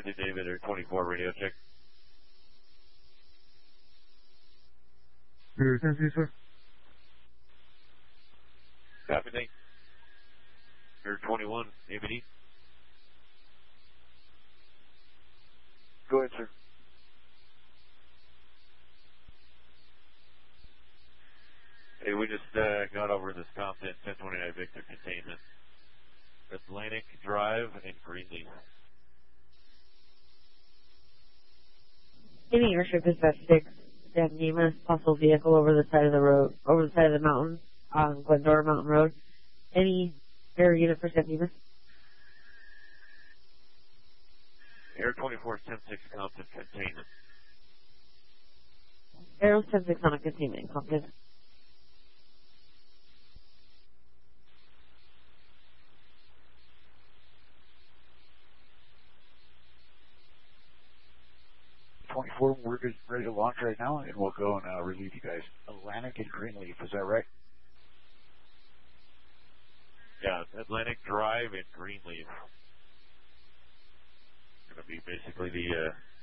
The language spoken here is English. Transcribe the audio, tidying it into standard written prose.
with you, David, Air 24 radio check. Air 10, sir. Copy, thanks. Air 21, ABD. Go ahead, sir. Hey, we just got over this Compton 1029 Victor containment. Atlantic Drive and Greenleaf. Any airship is at 6. San Dimas, possible vehicle over the side of the road, over the side of the mountain, on Glendora Mountain Road. Any air unit for San Dimas? Air 24 10-6 Compton containment. Aeros 10-6 on a containment, Compton. We're ready to launch right now, and we'll go and relieve you guys. Atlantic and Greenleaf, is that right? Yeah, Atlantic Drive and Greenleaf. Going to be basically the